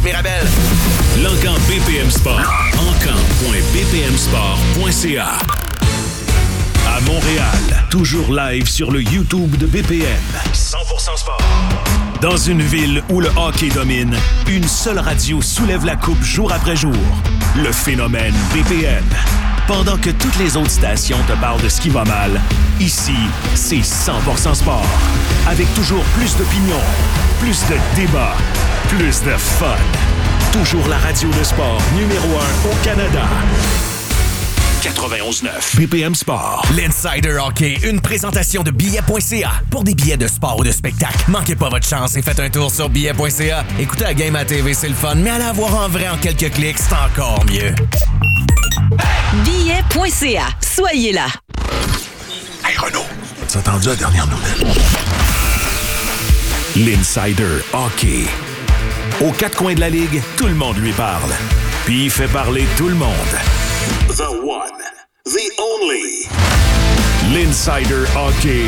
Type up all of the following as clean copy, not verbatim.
Mirabel. L'Encan BPM Sport. Encan.bpmsport.ca. À Montréal, toujours live sur le YouTube de BPM. 100% sport. Dans une ville où le hockey domine, une seule radio soulève la coupe jour après jour. Le phénomène BPM. Pendant que toutes les autres stations te parlent de ce qui va mal, ici, c'est 100% sport. Avec toujours plus d'opinions, plus de débats, plus de fun. Toujours la radio de sport numéro 1 au Canada. 91.9 BPM Sport. L'Insider Hockey, une présentation de billets.ca. Pour des billets de sport ou de spectacle, manquez pas votre chance et faites un tour sur billets.ca. Écoutez la game à TV, c'est le fun, mais allez la voir en vrai en quelques clics, c'est encore mieux. Billets.ca. Soyez là. Hey Renaud, t'as entendu la dernière nouvelle? L'Insider Hockey. Aux quatre coins de la ligue, tout le monde lui parle. Puis il fait parler tout le monde. The one, the only. L'Insider Hockey.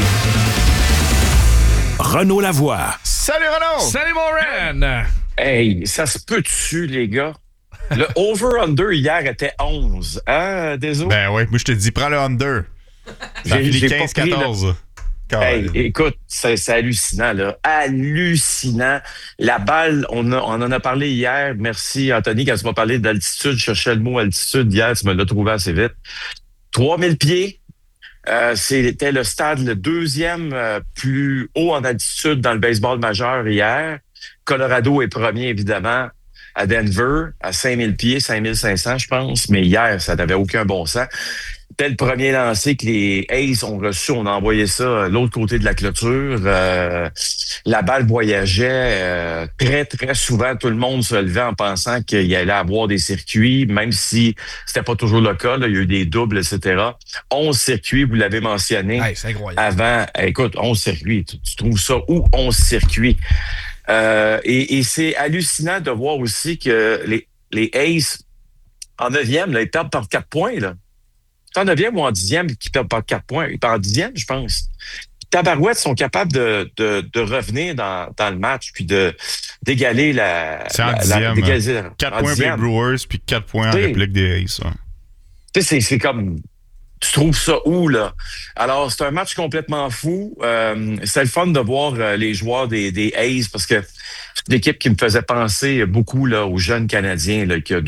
Renaud Lavoie. Salut Renaud! Salut mon Ren! Hey, ça se peut-tu, les gars? Le over-under hier était 11. Hein, désolé? Ben oui, moi je te dis, prends le under. Ça finit 15-14. Hey, écoute, c'est hallucinant, là. Hallucinant. La balle, on en a parlé hier. Merci, Anthony, quand tu m'as parlé d'altitude. Je cherchais le mot altitude hier. Tu me l'as trouvé assez vite. 3000 pieds. C'était le stade le deuxième plus haut en altitude dans le baseball majeur hier. Colorado est premier, évidemment, à Denver, à 5000 pieds, 5500, je pense. Mais hier, ça n'avait aucun bon sens. C'était le premier lancé que les Aces ont reçu. On a envoyé ça de l'autre côté de la clôture. La balle voyageait très, très souvent. Tout le monde se levait en pensant qu'il allait avoir des circuits, même si c'était pas toujours le cas. Là. Il y a eu des doubles, etc. 11 circuits, vous l'avez mentionné. Hey, c'est incroyable. Avant, écoute, 11 circuits. Tu trouves ça où? 11 circuits. Et c'est hallucinant de voir aussi que les Aces, en 9e, là, ils perdent par 4 points, là. En 9e ou en 10e qui perdent par 4 points. En 10e, je pense. Tabarouettes sont capables de revenir dans le match puis d'égaler la... C'est en 10e. 4 points pour les Brewers puis 4 points en réplique des Aces. Hein. Tu sais, c'est comme... Tu trouves ça où, là? Alors, c'est un match complètement fou. C'est le fun de voir les joueurs des Aces parce que c'est une équipe qui me faisait penser beaucoup là, aux jeunes Canadiens là, qui a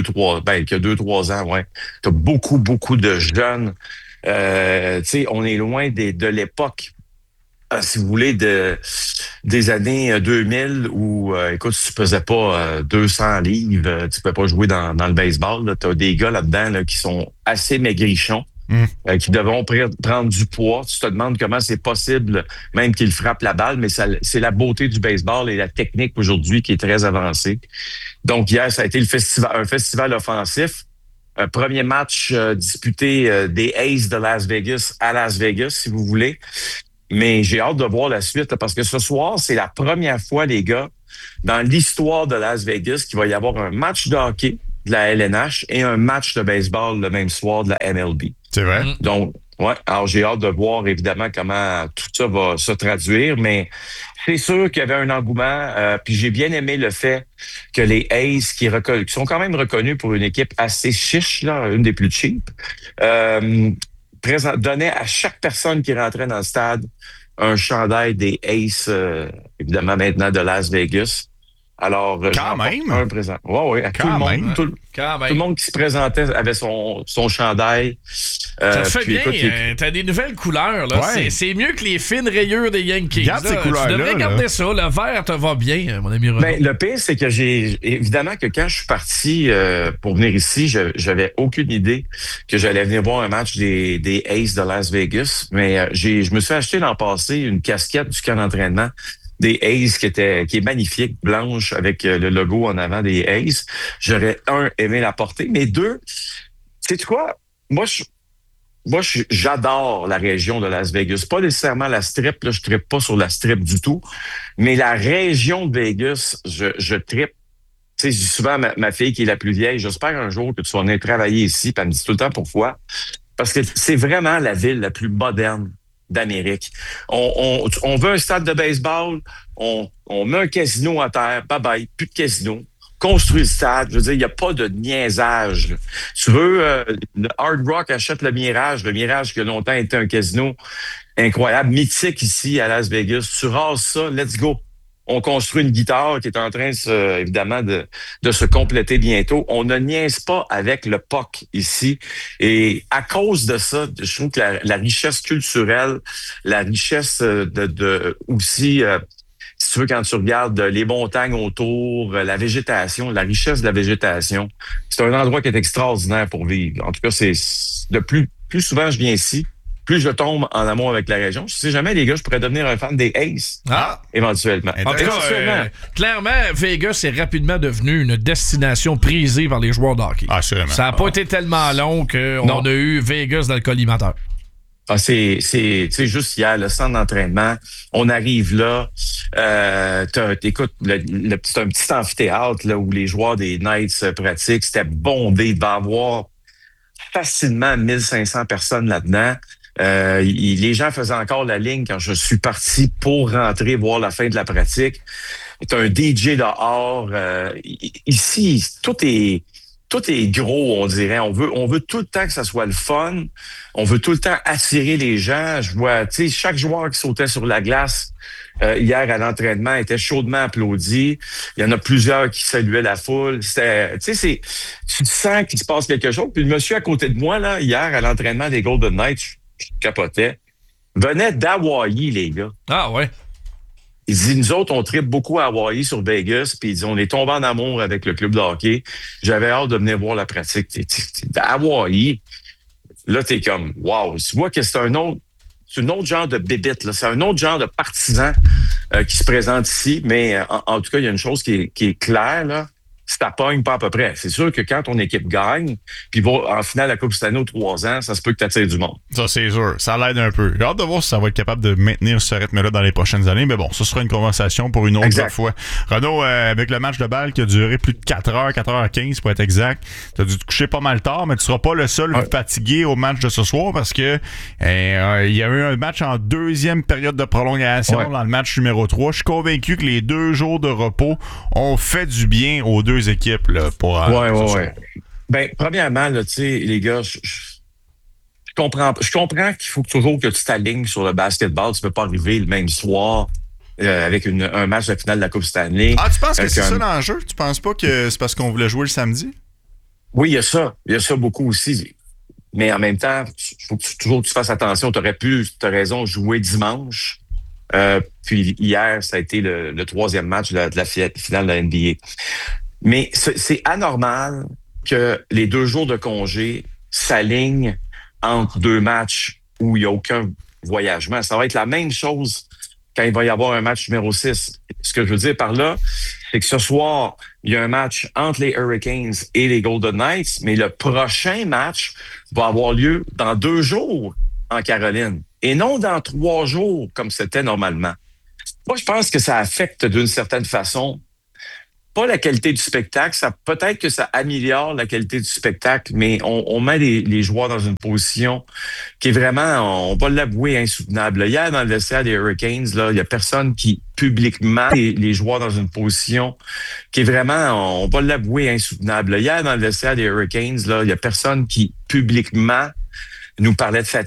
2-3 ans. Ouais. T'as beaucoup de jeunes. Tu sais, on est loin de l'époque, si vous voulez, des années 2000 où, écoute, si tu pesais pas 200 livres, tu peux pas jouer dans le baseball. Tu as des gars là-dedans là, qui sont assez maigrichons. Qui devront prendre du poids. Tu te demandes comment c'est possible, même qu'ils frappent la balle, mais c'est la beauté du baseball et la technique aujourd'hui qui est très avancée. Donc hier, ça a été un festival offensif. Un premier match disputé des Aces de Las Vegas à Las Vegas, si vous voulez. Mais j'ai hâte de voir la suite, parce que ce soir, c'est la première fois, les gars, dans l'histoire de Las Vegas, qu'il va y avoir un match de hockey de la LNH et un match de baseball le même soir de la MLB. C'est vrai? Donc, ouais. Alors, j'ai hâte de voir, évidemment, comment tout ça va se traduire, mais c'est sûr qu'il y avait un engouement. Puis j'ai bien aimé le fait que les Aces, qui sont quand même reconnus pour une équipe assez chiche, là, une des plus cheap, donnaient à chaque personne qui rentrait dans le stade un chandail des Aces, évidemment, maintenant de Las Vegas. Alors, quand même. Un présent. Ouais, à tout le monde. Tout le monde qui se présentait avait son chandail. Ça te fait puis, bien. écoute, T'as des nouvelles couleurs. Là. Ouais. C'est mieux que les fines rayures des Yankees. Garde ces couleurs-là. Tu devrais garder ça. Le vert te va bien, mon ami Renaud. Ben, le pire, c'est que évidemment que quand je suis parti pour venir ici, j'avais aucune idée que j'allais venir voir un match des Aces de Las Vegas. Mais je me suis acheté l'an passé une casquette du camp d'entraînement des Aces qui est magnifique, blanche, avec le logo en avant des Aces. J'aurais, aimé la porter, mais deux, sais-tu quoi? Moi, j'adore la région de Las Vegas. Pas nécessairement la strip, là, je trippe pas sur la strip du tout, mais la région de Vegas, je trippe. Tu sais, je dis souvent à ma fille qui est la plus vieille, j'espère un jour que tu vas venir travailler ici, puis elle me dit tout le temps pourquoi. Parce que c'est vraiment la ville la plus moderne d'Amérique. On veut un stade de baseball, on met un casino à terre, bye-bye, plus de casino. construit le stade. Je veux dire, il n'y a pas de niaisage. Tu veux, le Hard Rock achète le Mirage qui a longtemps été un casino incroyable, mythique ici à Las Vegas. Tu rases ça, let's go. On construit une guitare qui est en train, évidemment, de se compléter bientôt. On ne niaise pas avec le POC ici. Et à cause de ça, je trouve que la richesse culturelle, la richesse aussi, si tu veux, quand tu regardes les montagnes autour, la végétation, la richesse de la végétation, c'est un endroit qui est extraordinaire pour vivre. En tout cas, plus souvent je viens ici, plus je tombe en amour avec la région. Je sais jamais, les gars, je pourrais devenir un fan des Aces. Éventuellement. En tout cas, clairement, Vegas est rapidement devenu une destination prisée par les joueurs de hockey. Assurément. Ça n'a pas été tellement long qu'on a eu Vegas dans le collimateur. C'est juste hier, le centre d'entraînement. On arrive là. Écoute, c'est un petit amphithéâtre là, où les joueurs des Knights pratiquent. C'était bondé. Il va y avoir facilement 1500 personnes là-dedans. Les gens faisaient encore la ligne quand je suis parti pour rentrer voir la fin de la pratique. C'est un DJ dehors. Ici, tout est gros, on dirait. On veut tout le temps que ça soit le fun. On veut tout le temps attirer les gens. Je vois, tu sais, chaque joueur qui sautait sur la glace hier à l'entraînement était chaudement applaudi. Il y en a plusieurs qui saluaient la foule. C'était, tu sais, tu sens qu'il se passe quelque chose. Puis le monsieur à côté de moi, là, hier à l'entraînement des Golden Knights, je capotais, venait d'Hawaï, les gars. Ah ouais. Il dit, nous autres, on tripe beaucoup à Hawaï sur Vegas, puis il dit, on est tombé en amour avec le club de hockey. J'avais hâte de venir voir la pratique. Hawaï, là, t'es comme, wow. Tu vois que c'est un autre genre de bébite, là. C'est un autre genre de partisan qui se présente ici, mais en tout cas, il y a une chose qui est claire, là. Ça pogne pas à peu près. C'est sûr que quand ton équipe gagne, puis va en finale de la Coupe Stanley aux 3 ans, ça se peut que tu attires du monde. Ça, c'est sûr. Ça l'aide un peu. J'ai hâte de voir si ça va être capable de maintenir ce rythme-là dans les prochaines années. Mais bon, ce sera une conversation pour une autre fois. Renaud, avec le match de balle qui a duré plus de 4h15 pour être exact, tu as dû te coucher pas mal tard, mais tu seras pas le seul fatigué au match de ce soir parce que il y a eu un match en deuxième période de prolongation dans le match numéro 3. Je suis convaincu que les 2 jours de repos ont fait du bien aux deux équipes là, pour ouais. Ben, premièrement, là, tu sais, les gars, je comprends qu'il faut toujours que tu t'alignes sur le basketball. Tu peux pas arriver le même soir avec un match de finale de la Coupe Stanley. Ah, tu penses que c'est ça l'enjeu? Tu penses pas que c'est parce qu'on voulait jouer le samedi? Oui, il y a ça. Il y a ça beaucoup aussi. Mais en même temps, il faut que tu fasses attention. T'as raison, jouer dimanche. Puis hier, ça a été le 3e match de la finale de la NBA. Mais c'est anormal que les 2 jours de congé s'alignent entre 2 matchs où il n'y a aucun voyagement. Ça va être la même chose quand il va y avoir un match numéro 6. Ce que je veux dire par là, c'est que ce soir, il y a un match entre les Hurricanes et les Golden Knights, mais le prochain match va avoir lieu dans 2 jours en Caroline et non dans 3 jours comme c'était normalement. Moi, je pense que ça affecte d'une certaine façon pas la qualité du spectacle, peut-être que ça améliore la qualité du spectacle, mais on met les joueurs dans une position qui est vraiment, on va l'avouer, insoutenable. Hier, dans le vestiaire des Hurricanes, là, il y a personne qui publiquement les joueurs dans une position qui est vraiment, on va l'avouer, insoutenable. Hier, dans le vestiaire des Hurricanes, là, il y a personne qui publiquement nous parlait de fatigue.